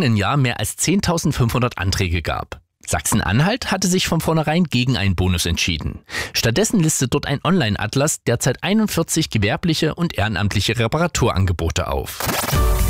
vergangenen Jahr mehr als 10.500 Anträge gab. Sachsen-Anhalt hatte sich von vornherein gegen einen Bonus entschieden. Stattdessen listet dort ein Online-Atlas derzeit 41 gewerbliche und ehrenamtliche Reparaturangebote auf.